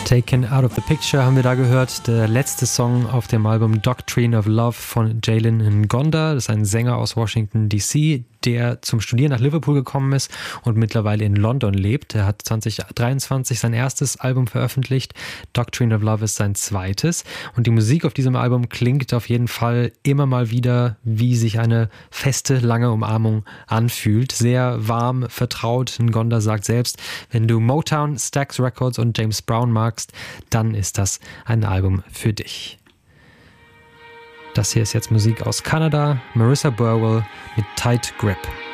Taken Out of the Picture haben wir da gehört. Der letzte Song auf dem Album Doctrine of Love von Jalen Ngonda. Das ist ein Sänger aus Washington D.C., der zum Studieren nach Liverpool gekommen ist und mittlerweile in London lebt. Er hat 2023 sein erstes Album veröffentlicht. Doctrine of Love ist sein zweites. Und die Musik auf diesem Album klingt auf jeden Fall immer mal wieder, wie sich eine feste, lange Umarmung anfühlt. Sehr warm, vertraut. Ngonda sagt selbst, wenn du Motown, Stax Records und James Brown magst, dann ist das ein Album für dich. Das hier ist jetzt Musik aus Kanada. Marissa Burwell mit Tight Grip.